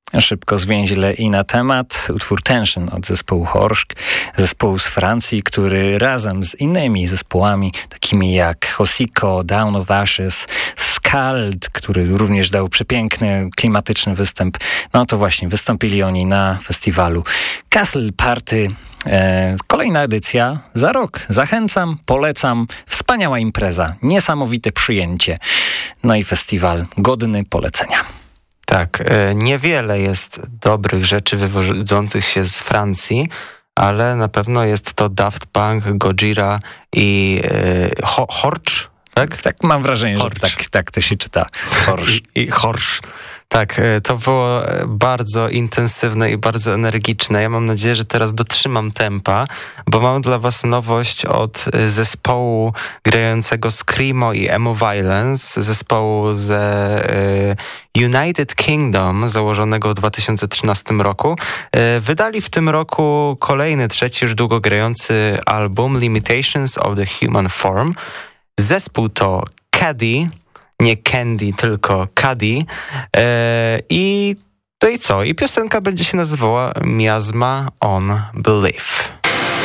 Szybko, zwięźle i na temat. Utwór Tension od zespołu Horsk, zespołu z Francji, który razem z innymi zespołami, takimi jak Hosiko, Down of Ashes, Skald, który również dał przepiękny, klimatyczny występ, no to właśnie wystąpili oni na festiwalu Castle Party. Kolejna edycja za rok. Zachęcam, polecam. Wspaniała impreza, niesamowite przyjęcie. No i festiwal godny polecenia. Tak, niewiele jest dobrych rzeczy wywodzących się z Francji, ale na pewno jest to Daft Punk, Gojira i Horch, tak? Tak, mam wrażenie, że tak to się czyta. Horch. I Horch. Tak, to było bardzo intensywne i bardzo energiczne. Ja mam nadzieję, że teraz dotrzymam tempa, bo mam dla was nowość od zespołu grającego Screamo i Emo Violence, zespołu ze United Kingdom, założonego w 2013 roku. Wydali w tym roku kolejny, trzeci już długo grający album Limitations of the Human Form. Zespół to Caddy, nie Candy, tylko Caddy. I co? I piosenka będzie się nazywała Miasma on Belief.